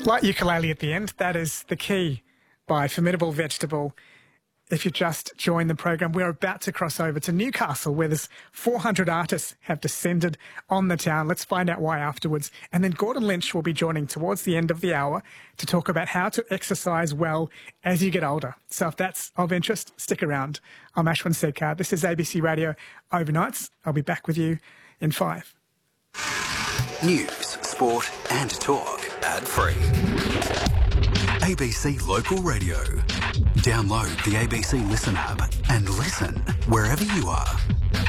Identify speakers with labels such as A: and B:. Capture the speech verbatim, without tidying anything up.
A: Light ukulele at the end, that is The Key by Formidable Vegetable. If you just joined the program, we're about to cross over to Newcastle, where there's four hundred artists have descended on the town. Let's find out why afterwards. And then Gordon Lynch will be joining towards the end of the hour to talk about how to exercise well as you get older. So if that's of interest, stick around. I'm Ashwin Sekar. This is A B C Radio Overnights. I'll be back with you in five.
B: News, sport and talk. Ad-free. A B C Local Radio. Download the A B C Listen app and listen wherever you are.